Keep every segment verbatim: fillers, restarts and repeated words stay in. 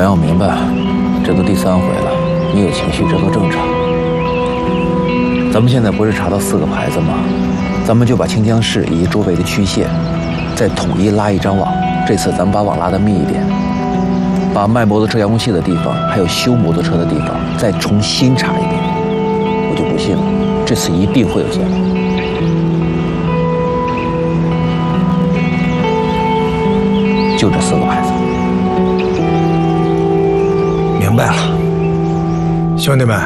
让我明白，这都第三回了，你有情绪这都正常。咱们现在不是查到四个牌子吗？咱们就把清江市以及周围的区县，再统一拉一张网。这次咱们把网拉得密一点，把卖摩托车遥控器的地方，还有修摩托车的地方，再重新查一遍。我就不信了，这次一定会有结果。就这四个牌子。 明白了，兄弟们，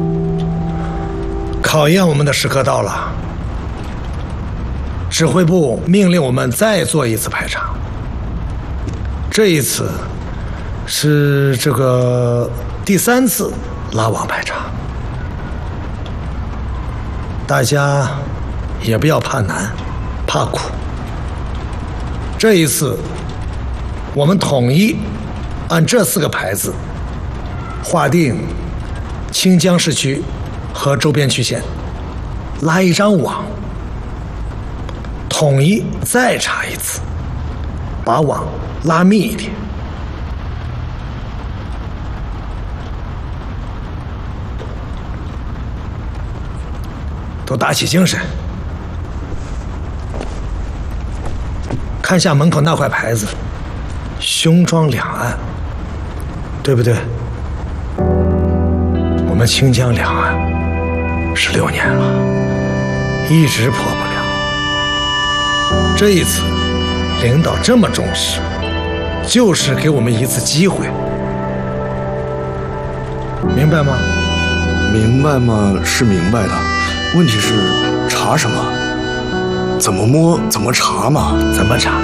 考验我们的时刻到了。指挥部命令我们再做一次排查，这一次是这个第三次拉网排查，大家也不要怕难怕苦。这一次我们统一按这四个牌子划定清江市区和周边区县，拉一张网，统一再查一次，把网拉密一点。都打起精神，看下门口那块牌子，兄庄两岸，对不对？我们清江两岸十六年了，一直破不了。这一次领导这么重视，就是给我们一次机会，明白吗？ 明白吗？是明白的，问题是查什么？怎么摸？怎么查嘛？ 怎么查？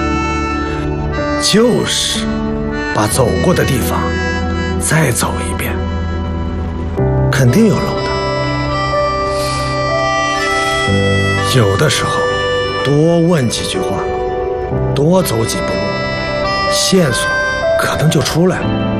就是把走过的地方再走一遍，肯定有漏的。有的时候多问几句话，多走几步路，线索可能就出来了。